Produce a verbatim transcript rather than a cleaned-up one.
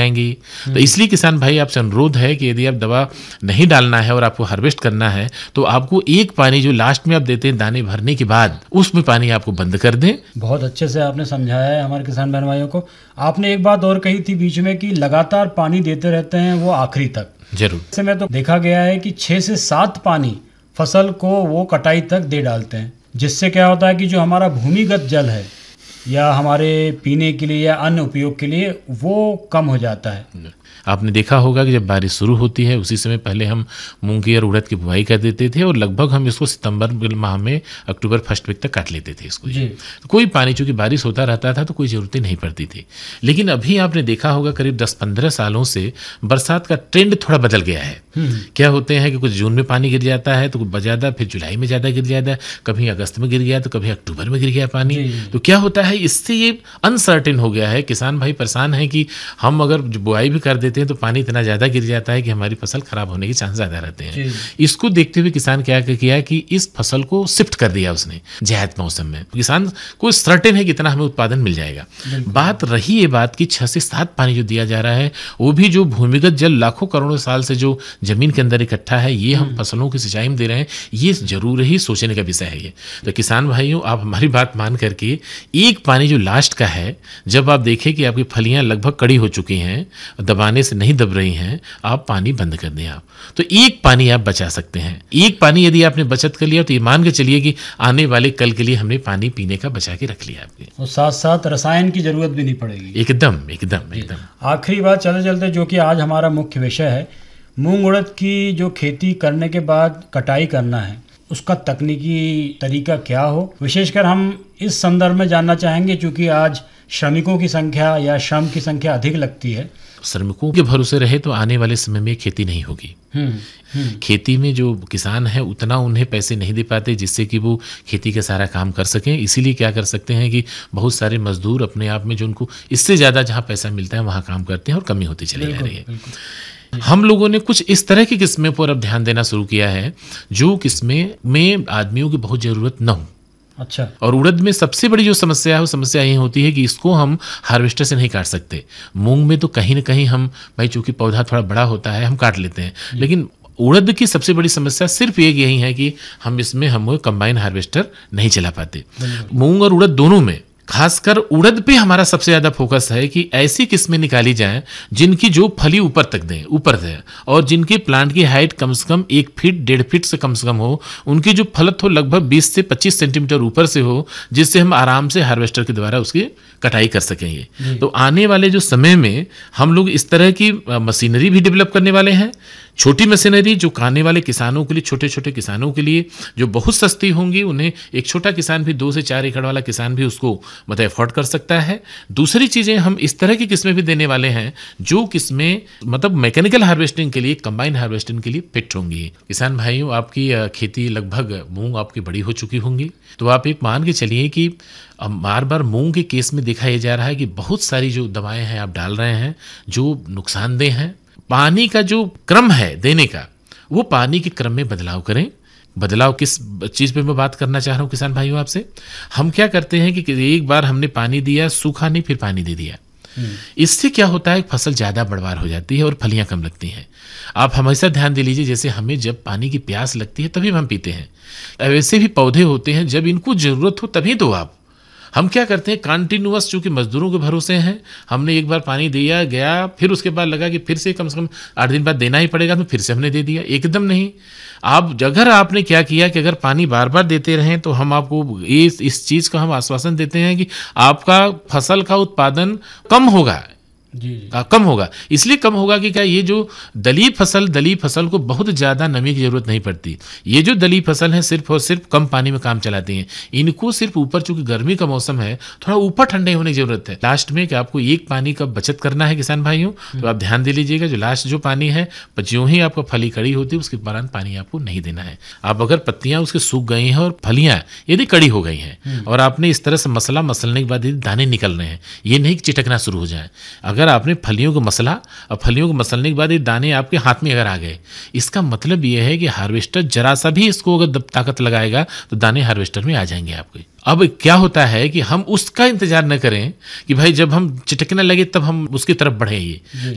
जाएंगी। तो इसलिए किसान भाई आपसे अनुरोध है कि यदि आप दवा नहीं डालना है और आपको हार्वेस्ट करना है तो आपको एक पानी जो लास्ट में आप देते हैं दाने भरने के बाद, उसमें पानी आपको बंद कर दें। बहुत अच्छे से आपने समझाया है हमारे किसान बहन भाइयों को। आपने एक बात और कही थी बीच में कि लगातार पानी देते रहते हैं वो आखिरी तक। जरूर। ऐसे में तो देखा गया है कि छः से सात पानी फसल को वो कटाई तक दे डालते हैं, जिससे क्या होता है कि जो हमारा भूमिगत जल है या हमारे पीने के लिए या अन्य उपयोग के लिए वो कम हो जाता है। आपने देखा होगा कि जब बारिश शुरू होती है उसी समय पहले हम मूंग की और उड़द की बुआई कर देते थे और लगभग हम इसको सितंबर माह में अक्टूबर फर्स्ट वीक तक काट लेते थे इसको। तो कोई पानी, चूंकि बारिश होता रहता था तो कोई ज़रूरतें नहीं पड़ती थी। लेकिन अभी आपने देखा होगा करीब दस पंद्रह सालों से बरसात का ट्रेंड थोड़ा बदल गया है। क्या होते हैं कि कुछ जून में पानी गिर जाता है तो कुछ ज़्यादा, फिर जुलाई में ज़्यादा गिर जाता है, कभी अगस्त में गिर गया तो कभी अक्टूबर में गिर गया पानी। तो क्या होता है, इससे ये अनसर्टेन हो गया है। किसान भाई परेशान है कि हम अगर बुआई भी कर देते हैं तो पानी इतना ज़्यादा गिर जाता है कि हमारी फसल खराब होने के चांस ज़्यादा रहते हैं। इसको देखते हुए किसान क्या किया कि इस फसल को शिफ्ट कर दिया उसने जायद मौसम में। किसान को सर्टेन है कि इतना हमें उत्पादन मिल जाएगा। बात रही ये बात कि छः से सात पानी जो दिया जा रहा है वो भी जो भूमिगत जल लाखों करोड़ों साल से जो जमीन के अंदर इकट्ठा है ये हम फसलों की सिंचाई में दे रहे हैं, ये जरूर ही सोचने का विषय है। ये तो किसान भाइयों, आप हमारी बात मान करके एक पानी जो लास्ट का है, जब आप देखें कि आपकी फलियां लगभग कड़ी हो चुकी हैं, दबाने से नहीं दब रही हैं, आप पानी बंद कर दें। आप तो एक पानी आप बचा सकते हैं। एक पानी यदि आपने बचत कर लिया तो ये मान के चलिए कि आने वाले कल के लिए हमने पानी पीने का बचा के रख लिया आपके, और साथ साथ रसायन की जरूरत भी नहीं पड़ेगी। एकदम एकदम एकदम। आखिरी बात चलते चलते, जो कि आज हमारा मुख्य विषय है, मूंग उड़द की जो खेती करने के बाद कटाई करना है उसका तकनीकी तरीका क्या हो, विशेषकर हम इस संदर्भ में जानना चाहेंगे क्योंकि आज श्रमिकों की संख्या या श्रम की संख्या अधिक लगती है। श्रमिकों के भरोसे रहे तो आने वाले समय में खेती नहीं होगी। हम्म, हम्म। खेती में जो किसान है उतना उन्हें पैसे नहीं दे पाते जिससे कि वो खेती का सारा काम कर सकें। इसीलिए क्या कर सकते हैं कि बहुत सारे मजदूर अपने आप में जो उनको इससे ज़्यादा जहाँ पैसा मिलता है वहाँ काम करते हैं और कमी होती चली जा रही है। हम लोगों ने कुछ इस तरह की किस्में पर अब ध्यान देना शुरू किया है जो किस्में में आदमियों की बहुत ज़रूरत न हो। अच्छा। और उड़द में सबसे बड़ी जो समस्या है वो समस्या ये होती है कि इसको हम हार्वेस्टर से नहीं काट सकते। मूंग में तो कहीं ना कहीं हम भाई चूंकि पौधा थोड़ा बड़ा होता है हम काट लेते हैं, लेकिन उड़द की सबसे बड़ी समस्या सिर्फ एक यही है कि हम इसमें हम कंबाइन हार्वेस्टर नहीं चला पाते। मूंग और उड़द दोनों में खासकर उड़द पे हमारा सबसे ज़्यादा फोकस है कि ऐसी किस्में निकाली जाएं जिनकी जो फली ऊपर तक दें, ऊपर दें, और जिनके प्लांट की हाइट कम से कम एक फीट डेढ़ फीट से कम से कम हो, उनकी जो फलत हो लगभग बीस से पच्चीस सेंटीमीटर ऊपर से हो, जिससे हम आराम से हार्वेस्टर के द्वारा उसकी कटाई कर सकेंगे। तो आने वाले जो समय में हम लोग इस तरह की मशीनरी भी डेवलप करने वाले हैं, छोटी मशीनरी जो आने वाले किसानों के लिए, छोटे छोटे किसानों के लिए जो बहुत सस्ती होंगी, उन्हें एक छोटा किसान भी, दो से चार एकड़ वाला किसान भी उसको मतलब अफोर्ड कर सकता है। दूसरी चीज़ें हम इस तरह की किस्में भी देने वाले हैं जो किस्में मतलब मैकेनिकल हार्वेस्टिंग के लिए, कंबाइन हार्वेस्टिंग के लिए फिट होंगी। किसान भाइयों, आपकी खेती लगभग मूंग आपकी बड़ी हो चुकी होंगी, तो आप एक मान के चलिए कि बार बार मूंग के केस में देखा यह जा रहा है कि बहुत सारी जो दवाएं हैं आप डाल रहे हैं जो नुकसानदेह हैं। पानी का जो क्रम है देने का, वो पानी के क्रम में बदलाव करें। बदलाव किस चीज़ पे मैं बात करना चाह रहा हूँ किसान भाइयों आपसे, हम क्या करते हैं कि एक बार हमने पानी दिया, सूखा नहीं, फिर पानी दे दिया। इससे क्या होता है, फसल ज़्यादा बढ़वार हो जाती है और फलियां कम लगती हैं। आप हमेशा ध्यान दे लीजिए, जैसे हमें जब पानी की प्यास लगती है तभी हम पीते हैं, वैसे भी पौधे होते हैं जब इनको ज़रूरत हो तभी दो आप। हम क्या करते हैं, कंटिन्यूअस चूंकि मजदूरों के भरोसे हैं, हमने एक बार पानी दिया गया, फिर उसके बाद लगा कि फिर से कम से कम आठ दिन बाद देना ही पड़ेगा, तो फिर से हमने दे दिया। एकदम नहीं। आप अगर आपने क्या किया कि अगर पानी बार बार देते रहें तो हम आपको इस इस चीज़ का हम आश्वासन देते हैं कि आपका फसल का उत्पादन कम होगा। जी, जी। आ, कम होगा। इसलिए कम होगा कि क्या, ये जो दली फसल दली फसल को बहुत ज़्यादा नमी की ज़रूरत नहीं पड़ती। ये जो दली फसल है सिर्फ और सिर्फ कम पानी में काम चलाती हैं। इनको सिर्फ ऊपर, चूंकि गर्मी का मौसम है, थोड़ा ऊपर ठंडे होने की ज़रूरत है। लास्ट में कि आपको एक पानी का बचत करना है किसान भाइयों, तो आप ध्यान दे लीजिएगा, जो लास्ट जो पानी है, ज्यों ही आपका फली कड़ी होती है उसके दौरान पानी आपको नहीं देना है। आप अगर पत्तियाँ उसके सूख गई हैं और फलियाँ यदि कड़ी हो गई हैं और आपने इस तरह से मसला मसलने के बाद यदि दाने निकल रहे हैं, ये नहीं चिटकना शुरू हो जाए। अगर आपने फलियों को मसला और फलियों को मसलने के बाद ये दाने आपके हाथ में अगर आ गए, इसका मतलब ये है कि हार्वेस्टर जरा सा भी इसको अगर ताकत लगाएगा तो दाने हार्वेस्टर में आ जाएंगे आपके। अब क्या होता है कि हम उसका इंतजार न करें कि भाई जब हम चिटकने लगे तब हम उसकी तरफ बढ़े। ये